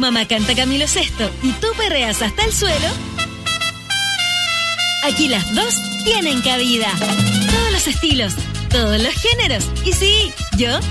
mamá canta Camilo Sesto y tú perreas hasta el suelo, aquí las dos tienen cabida. Todos los estilos, todos los géneros. Y sí, yo